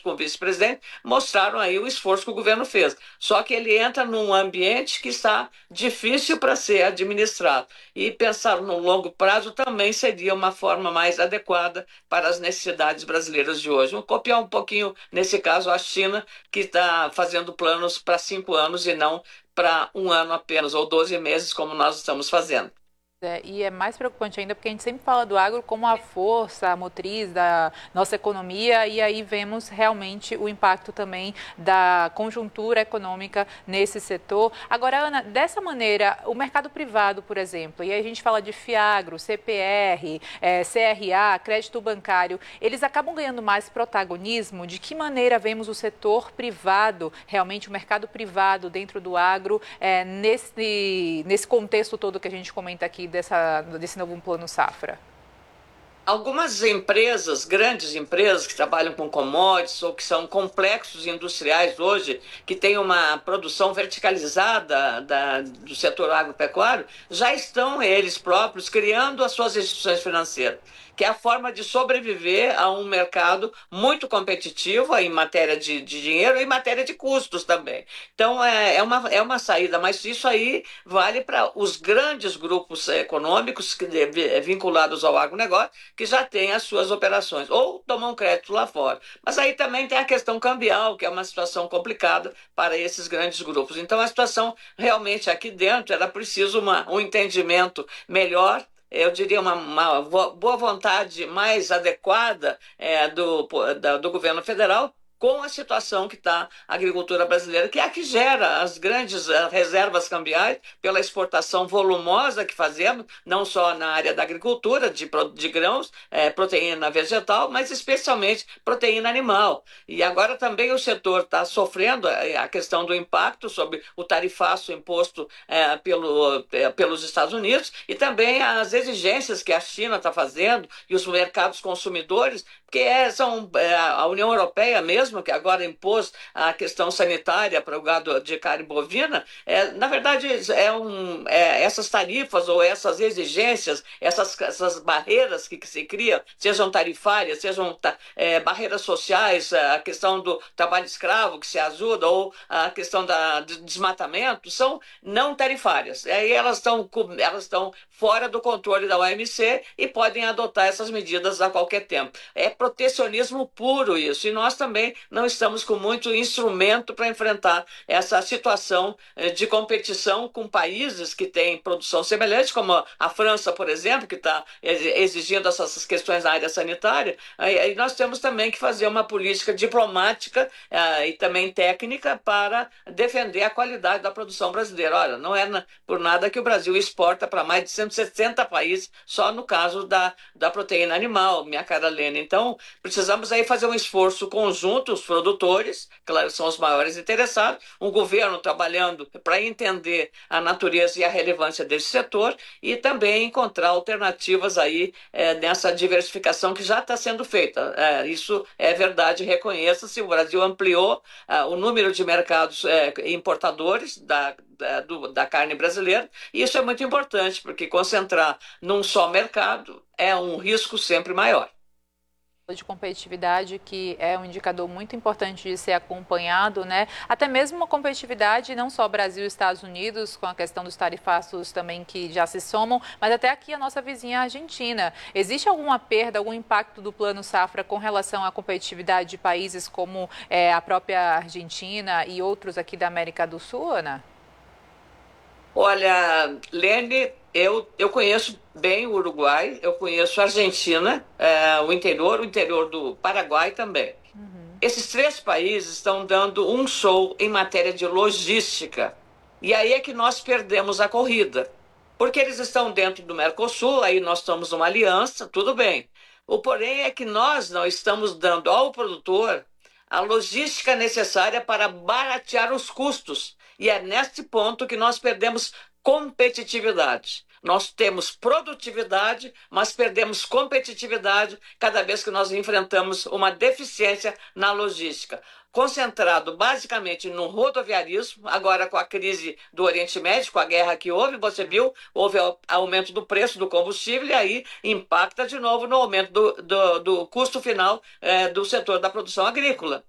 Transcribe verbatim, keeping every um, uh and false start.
junto com o vice-presidente, mostraram aí o esforço que o governo fez. Só que ele entra num ambiente que está difícil para ser administrado. E pensar no longo prazo também seria uma forma mais adequada para as necessidades brasileiras de hoje. Vamos copiar um pouquinho, nesse caso, a China, que está fazendo planos para cinco anos e não para um ano apenas, ou doze meses, como nós estamos fazendo. É, e é mais preocupante ainda porque a gente sempre fala do agro como a força, a motriz da nossa economia, e aí vemos realmente o impacto também da conjuntura econômica nesse setor. Agora, Ana, dessa maneira, o mercado privado, por exemplo, e aí a gente fala de Fiagro, C P R, é, C R A, crédito bancário, eles acabam ganhando mais protagonismo? De que maneira vemos o setor privado, realmente o mercado privado dentro do agro, é, nesse, nesse contexto todo que a gente comenta aqui, Dessa, desse novo plano safra? Algumas empresas, grandes empresas que trabalham com commodities ou que são complexos industriais hoje, que têm uma produção verticalizada da, do setor agropecuário, já estão eles próprios criando as suas instituições financeiras, que é a forma de sobreviver a um mercado muito competitivo em matéria de, de dinheiro e em matéria de custos também. Então, é, é, uma, é uma saída, mas isso aí vale para os grandes grupos econômicos que, vinculados ao agronegócio, que já têm as suas operações, ou tomam crédito lá fora. Mas aí também tem a questão cambial, que é uma situação complicada para esses grandes grupos. Então, a situação realmente aqui dentro era preciso uma, um entendimento melhor, eu diria uma, uma boa vontade mais adequada é, do, da, do governo federal, com a situação que está a agricultura brasileira, que é a que gera as grandes reservas cambiais pela exportação volumosa que fazemos, não só na área da agricultura, de, de grãos, é, proteína vegetal, mas especialmente proteína animal. E agora também o setor está sofrendo a questão do impacto sobre o tarifaço imposto é, pelo, é, pelos Estados Unidos e também as exigências que a China está fazendo e os mercados consumidores, porque é, são é, a União Europeia mesmo, que agora impôs a questão sanitária para o gado de carne bovina, é, na verdade, é um, é, essas tarifas ou essas exigências, essas, essas barreiras que, que se criam, sejam tarifárias, sejam é, barreiras sociais, a questão do trabalho escravo que se ajuda, ou a questão da, do desmatamento, são não tarifárias. Aí elas estão elas estão fora do controle da O M C e podem adotar essas medidas a qualquer tempo. É protecionismo puro isso, e nós também não estamos com muito instrumento para enfrentar essa situação de competição com países que têm produção semelhante, como a França, por exemplo, que está exigindo essas questões na área sanitária. Aí nós temos também que fazer uma política diplomática uh, e também técnica para defender a qualidade da produção brasileira. Olha, não é por nada que o Brasil exporta para mais de cento e sessenta países, só no caso da, da proteína animal, minha cara Lena. Então, precisamos aí fazer um esforço conjunto, os produtores, claro, são os maiores interessados, o governo trabalhando para entender a natureza e a relevância desse setor e também encontrar alternativas aí é, nessa diversificação que já está sendo feita. É, isso é verdade, reconheça-se, o Brasil ampliou é, o número de mercados é, importadores da, da, do, da carne brasileira, e isso é muito importante, porque concentrar num só mercado é um risco sempre maior. De competitividade, que é um indicador muito importante de ser acompanhado, né? Até mesmo uma competitividade não só Brasil e Estados Unidos, com a questão dos tarifaços também que já se somam, mas até aqui a nossa vizinha Argentina. Existe alguma perda, algum impacto do Plano Safra com relação à competitividade de países como é, a própria Argentina e outros aqui da América do Sul, Ana? Olha, Lene, eu, eu conheço bem o Uruguai, eu conheço a Argentina, é, o interior, o interior do Paraguai também. Uhum. Esses três países estão dando um show em matéria de logística. E aí é que nós perdemos a corrida. Porque eles estão dentro do Mercosul, aí nós estamos numa aliança, tudo bem. O porém é que nós não estamos dando ao produtor a logística necessária para baratear os custos. E é neste ponto que nós perdemos competitividade. Nós temos produtividade, mas perdemos competitividade cada vez que nós enfrentamos uma deficiência na logística. Concentrado basicamente no rodoviarismo, agora com a crise do Oriente Médio, com a guerra que houve, você viu, houve aumento do preço do combustível e aí impacta de novo no aumento do, do, do custo final é, do setor da produção agrícola.